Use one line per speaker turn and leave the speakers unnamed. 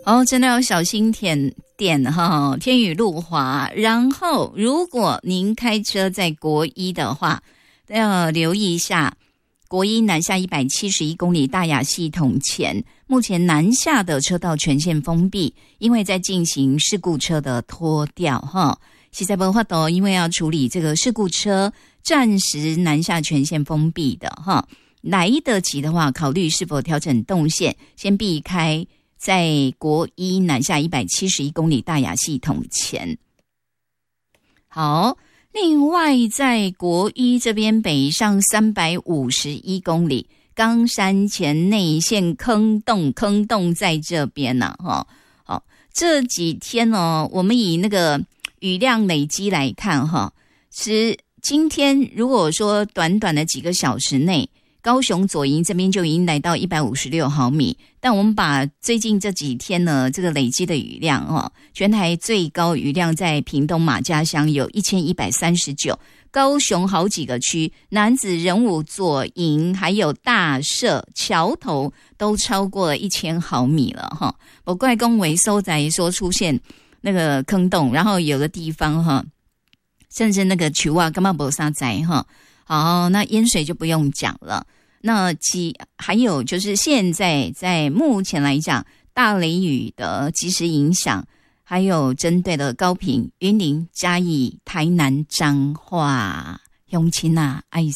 哦，真的要小心点哈，天雨路滑。然后，如果您开车在国一的话，要留意一下国一南下171公里大雅系统前，目前南下的车道全线封闭，因为在进行事故车的拖吊哈。实在没办法，因为要处理这个事故车，暂时南下全线封闭的哈。来得及的话，考虑是否调整动线，先避开在国一南下171公里大雅系统前。好，另外在国一这边北上351公里，冈山前内线坑洞在这边呢哈。好，这几天呢，我们以那个雨量累积来看哈，是今天如果说短短的几个小时内，高雄左营这边就已经来到156毫米，但我们把最近这几天呢这个累积的雨量全台最高雨量在屏东马家乡有1139，高雄好几个区，楠梓、仁武、左营还有大社、桥头都超过了1000毫米了哈。我怪公维收在说出现那个坑洞，然后有的地方哈，甚至那个球啊根本没啥在哈。好，那淹水就不用讲了。那还有就是现在在目前来讲，大雷雨的及时影响，还有针对的高屏、云林、嘉义、台南、彰化、永清啊、爱